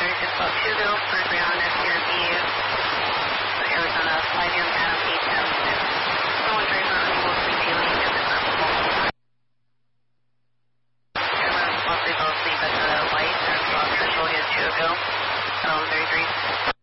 Hugo for ground SRB, Arizona, 5 young Adam 876. Someone driver unable to dealing with the purple. Airman, mostly both leave at the light and Central is Hugo, 33.